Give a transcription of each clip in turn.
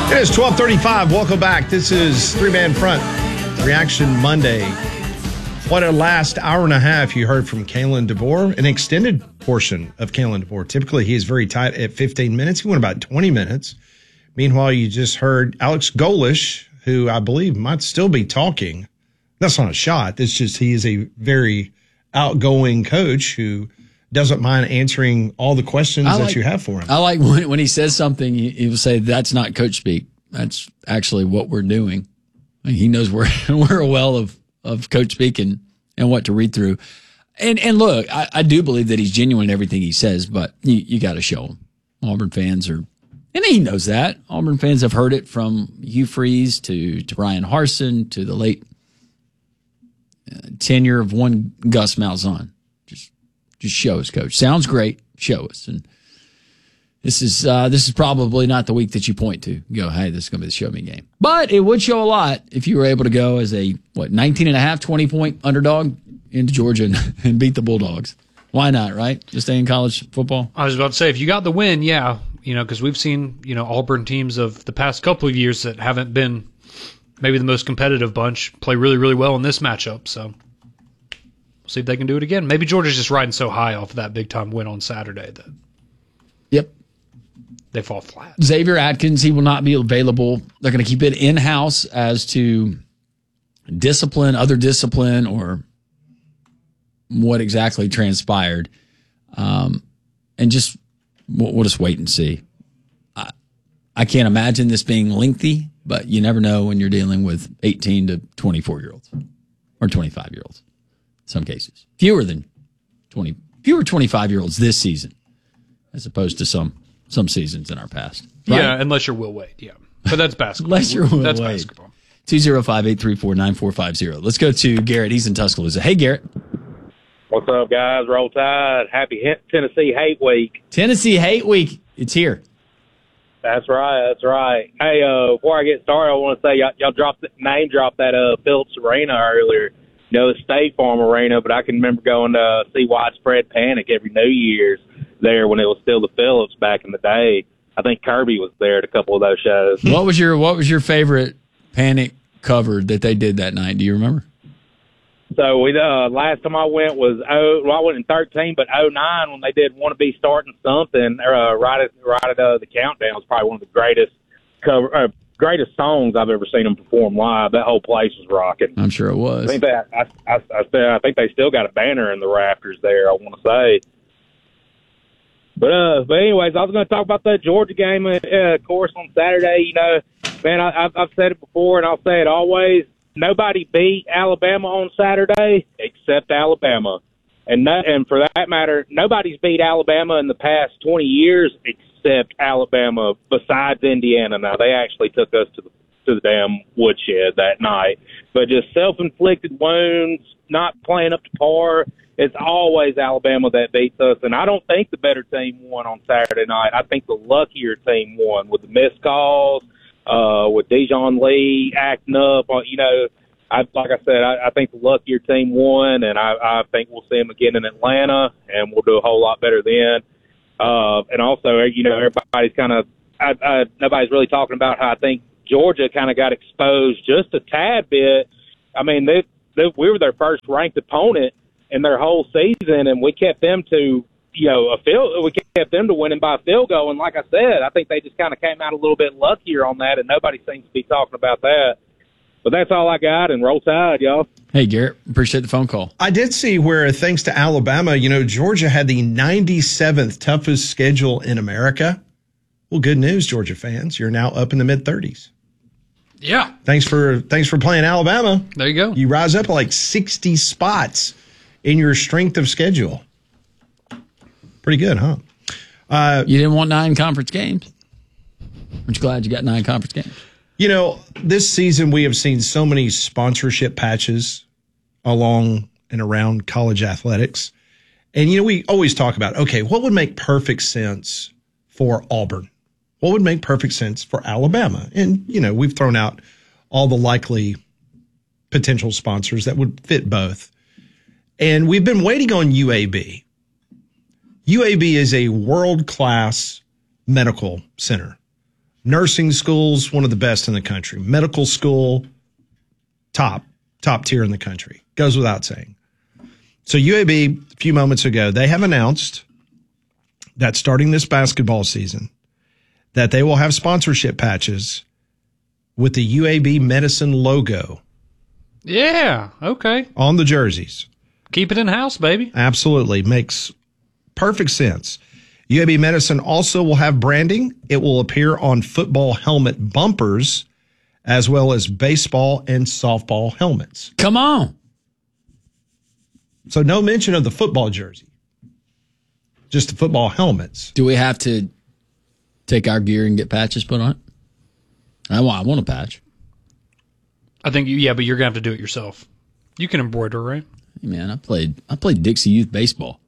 It is 12:35. Welcome back. This is Three Man Front Reaction Monday. What a last hour and a half you heard from Kalen DeBoer, an extended portion of Kalen DeBoer. Typically, he is very tight at 15 minutes. He went about 20 minutes. Meanwhile, you just heard Alex Golesh, who I believe might still be talking. That's not a shot. It's just he is a very outgoing coach who doesn't mind answering all the questions that you have for him. I like when he says something, he will say, that's not coach speak. That's actually what we're doing. And he knows we're a well of coach speak and what to read through. And look, I do believe that he's genuine in everything he says, but you got to show him. Auburn fans are, and he knows that. Auburn fans have heard it from Hugh Freeze to Ryan Harsin to the late tenure of one Gus Malzahn. Just show us, coach. Sounds great. Show us. And this is probably not the week that you point to. You go, hey, this is going to be the show me game. But it would show a lot if you were able to go as a 20-point underdog into Georgia and beat the Bulldogs. Why not, right? Just stay in college football. I was about to say, if you got the win, yeah, because we've seen Auburn teams of the past couple of years that haven't been maybe the most competitive bunch play really, really well in this matchup. So see if they can do it again. Maybe Georgia's just riding so high off of that big-time win on Saturday that they fall flat. Xavier Atkins, he will not be available. They're going to keep it in-house as to other discipline, or what exactly transpired. And just we'll just wait and see. I can't imagine this being lengthy, but you never know when you're dealing with 18 to 24-year-olds or 25-year-olds. Some cases. Fewer 25-year-olds this season, as opposed to some seasons in our past. Right? Yeah, unless you're Will Wade, yeah. But that's basketball. Unless you're Will Wade. That's basketball. 205-834-9450. Let's go to Garrett. He's in Tuscaloosa. Hey, Garrett. What's up, guys? Roll Tide. Happy Tennessee Hate Week. Tennessee Hate Week. It's here. That's right. Hey, before I get started, I want to say y'all dropped that Phillips Arena earlier. The State Farm Arena, but I can remember going to see Widespread Panic every New Year's there when it was still the Phillips back in the day. I think Kirby was there at a couple of those shows. What was your favorite Panic cover that they did that night? Do you remember? So we last time I went was I went in 13, but 09 when they did "Want to Be Starting Something" right at the countdown was probably one of the greatest songs I've ever seen them perform live. That whole place was rocking. I'm sure it was. I think they still got a banner in the rafters there, I want to say. But anyways, I was going to talk about that Georgia game, of course, on Saturday. Man, I've said it before and I'll say it always. Nobody beat Alabama on Saturday except Alabama. And for that matter, nobody's beat Alabama in the past 20 years except Alabama, besides Indiana. Now, they actually took us to the damn woodshed that night. But just self-inflicted wounds, not playing up to par, it's always Alabama that beats us. And I don't think the better team won on Saturday night. I think the luckier team won with the missed calls, with Dijon Lee acting up. Like I said, I think the luckier team won, and I think we'll see them again in Atlanta, and we'll do a whole lot better then. And also, everybody's nobody's really talking about how I think Georgia kind of got exposed just a tad bit. I mean, we were their first ranked opponent in their whole season, and we kept them to winning by a field goal. And like I said, I think they just kind of came out a little bit luckier on that, and nobody seems to be talking about that. But that's all I got, and roll tide, y'all. Hey, Garrett, appreciate the phone call. I did see where, thanks to Alabama, Georgia had the 97th toughest schedule in America. Well, good news, Georgia fans. You're now up in the mid-30s. Yeah. Thanks for playing Alabama. There you go. You rise up like 60 spots in your strength of schedule. Pretty good, huh? You didn't want 9 conference games. Aren't you glad you got 9 conference games? This season we have seen so many sponsorship patches along and around college athletics. And, we always talk about, okay, what would make perfect sense for Auburn? What would make perfect sense for Alabama? And, we've thrown out all the likely potential sponsors that would fit both. And we've been waiting on UAB. UAB is a world-class medical center. Nursing schools, one of the best in the country. Medical school, top tier in the country. Goes without saying. So UAB, a few moments ago, they have announced that starting this basketball season, that they will have sponsorship patches with the UAB Medicine logo. Yeah, okay. On the jerseys. Keep it in-house, baby. Absolutely. Makes perfect sense. UAB Medicine also will have branding. It will appear on football helmet bumpers as well as baseball and softball helmets. Come on. So no mention of the football jersey. Just the football helmets. Do we have to take our gear and get patches put on it? I want a patch. I think but you're going to have to do it yourself. You can embroider, right? Hey man, I played Dixie Youth baseball.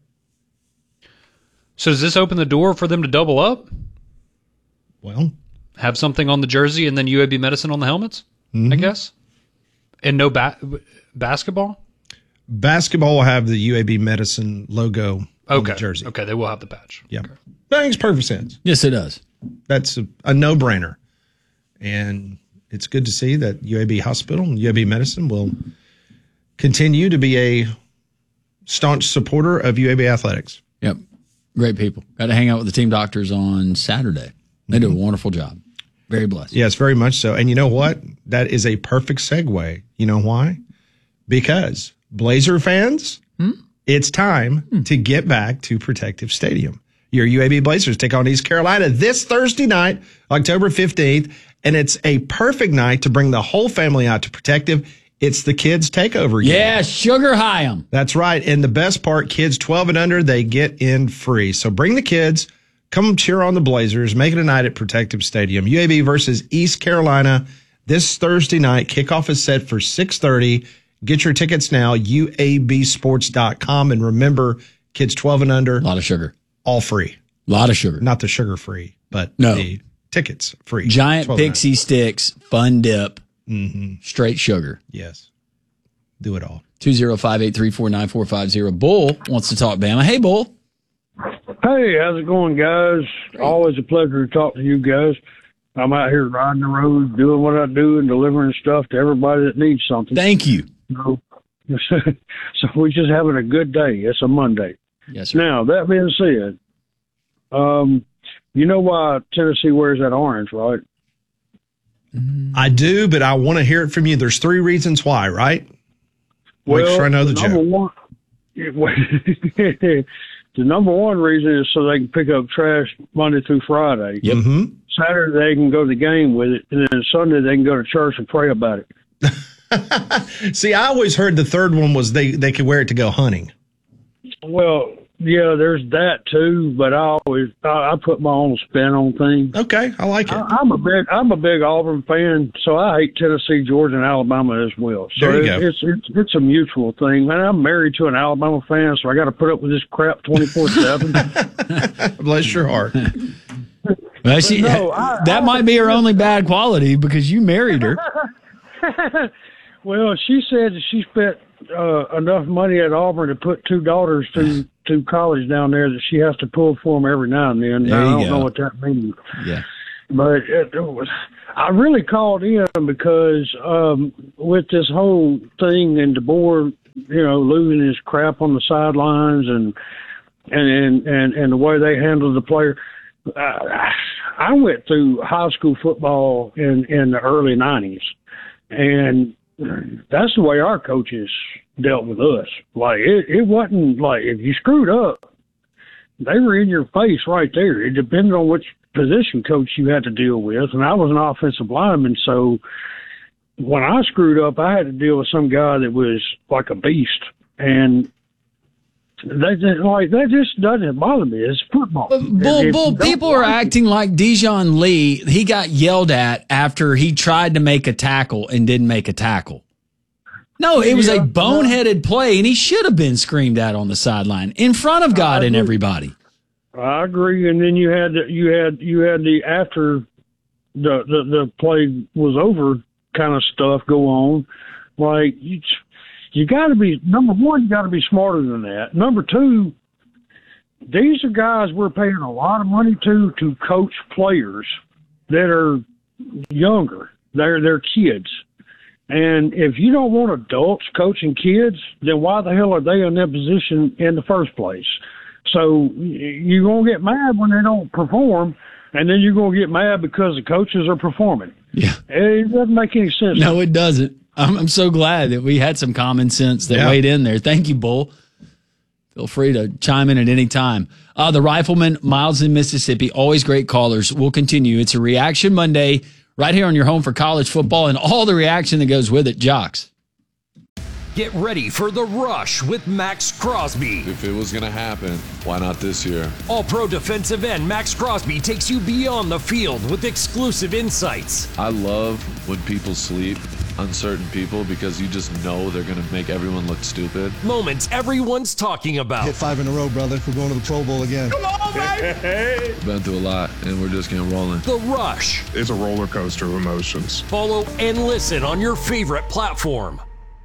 So does this open the door for them to double up? Well, have something on the jersey and then UAB Medicine on the helmets, I guess? And no basketball? Basketball will have the UAB Medicine logo on the jersey. Okay, they will have the patch. Yeah. Okay. That makes perfect sense. Yes, it does. That's a no-brainer. And it's good to see that UAB Hospital and UAB Medicine will continue to be a staunch supporter of UAB athletics. Yep. Great people. Got to hang out with the team doctors on Saturday. They do a wonderful job. Very blessed. Yes, very much so. And you know what? That is a perfect segue. You know why? Because Blazer fans, it's time to get back to Protective Stadium. Your UAB Blazers take on East Carolina this Thursday night, October 15th, and it's a perfect night to bring the whole family out to Protective. It's the kids' takeover game. Yeah, sugar high 'em. That's right. And the best part, kids 12 and under, they get in free. So bring the kids, come cheer on the Blazers, make it a night at Protective Stadium. UAB versus East Carolina this Thursday night. Kickoff is set for 6:30. Get your tickets now, uabsports.com. And remember, kids 12 and under. A lot of sugar. All free. A lot of sugar. Not the sugar free, but no. The tickets free. Giant pixie sticks, fun dip, straight sugar. Yes. Do it all. 205-834-9450. Bull wants to talk Bama. Hey, Bull. Hey, how's it going, guys? Always a pleasure to talk to you guys. I'm out here riding the road, doing what I do, and delivering stuff to everybody that needs something. Thank you. So we're just having a good day. It's a Monday. Yes, sir. Now, that being said, you know why Tennessee wears that orange, right? I do, but I want to hear it from you. There's 3 reasons why, right? Make sure I know the joke. The number one reason is so they can pick up trash Monday through Friday. Yep. Mm-hmm. Saturday they can go to the game with it, and then Sunday they can go to church and pray about it. See, I always heard the third one was they could wear it to go hunting. Well, yeah, there's that too, but I put my own spin on things. Okay, I like it. I'm a big Auburn fan, so I hate Tennessee, Georgia, and Alabama as well. So there you go. It's a mutual thing. And I'm married to an Alabama fan, so I got to put up with this crap 24/7. Bless your heart. Well, that might be her only bad quality because you married her. Well, she said that she spent enough money at Auburn to put 2 daughters to college down there that she has to pull for them every now and then. There I don't you go. know what that means. Yeah. But I really called in because with this whole thing and DeBoer, losing his crap on the sidelines and the way they handled the player. I went through high school football in the early 90s, and that's the way our coaches dealt with us. Like, it wasn't like if you screwed up, they were in your face right there. It depended on which position coach you had to deal with, and I was an offensive lineman, so when I screwed up, I had to deal with some guy that was like a beast, and that just doesn't bother me. It's football. Bull, people are acting like Dijon Lee. He got yelled at after he tried to make a tackle and didn't make a tackle. No, it was a boneheaded play, and he should have been screamed at on the sideline in front of God and everybody. I agree. And then you had the after the play was over kind of stuff go on. Like, you got to be, number one, you got to be smarter than that. Number two, these are guys we're paying a lot of money to coach players. that are younger. They're kids. And if you don't want adults coaching kids, then why the hell are they in that position in the first place? So you're going to get mad when they don't perform, and then you're going to get mad because the coaches are performing. Yeah. It doesn't make any sense. No, it doesn't. I'm so glad that we had some common sense that weighed in there. Thank you, Bull. Feel free to chime in at any time. The Rifleman, Miles in Mississippi, always great callers. We'll continue. It's a Reaction Monday right here on your home for college football and all the reaction that goes with it. Jocks. Get ready for The Rush with Max Crosby. If it was going to happen, why not this year? All-pro defensive end Max Crosby takes you beyond the field with exclusive insights. I love when people sleep, uncertain people, because you just know they're going to make everyone look stupid. Moments everyone's talking about. Hit 5 in a row, brother. We're going to the Pro Bowl again. Come on, baby! Been through a lot, and we're just getting rolling. The Rush. It's a roller coaster of emotions. Follow and listen on your favorite platform.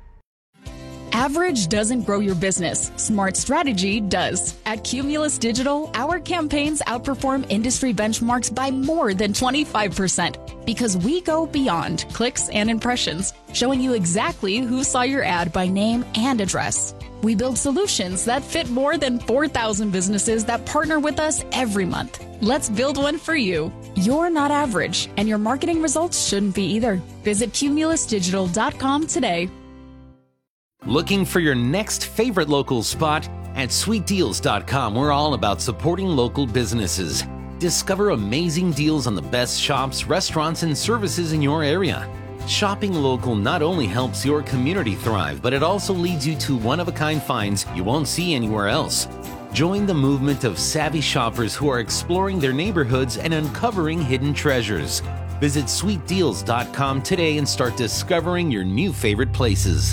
Average doesn't grow your business. Smart strategy does. At Cumulus Digital, our campaigns outperform industry benchmarks by more than 25% because we go beyond clicks and impressions, showing you exactly who saw your ad by name and address. We build solutions that fit more than 4,000 businesses that partner with us every month. Let's build one for you. You're not average, and your marketing results shouldn't be either. Visit cumulusdigital.com today. Looking for your next favorite local spot? At sweetdeals.com, we're all about supporting local businesses. Discover amazing deals on the best shops, restaurants, and services in your area. Shopping local not only helps your community thrive, but it also leads you to one-of-a-kind finds you won't see anywhere else. Join the movement of savvy shoppers who are exploring their neighborhoods and uncovering hidden treasures. Visit sweetdeals.com today and start discovering your new favorite places.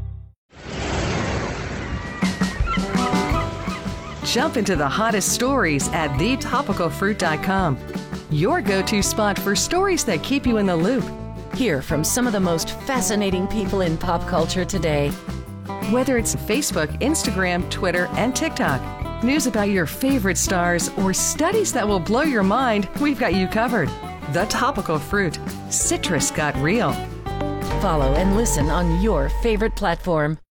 Jump into the hottest stories at thetopicalfruit.com. Your go-to spot for stories that keep you in the loop. Hear from some of the most fascinating people in pop culture today. Whether it's Facebook, Instagram, Twitter, and TikTok, news about your favorite stars, or studies that will blow your mind, we've got you covered. The Topical Fruit. Citrus got real. Follow and listen on your favorite platform.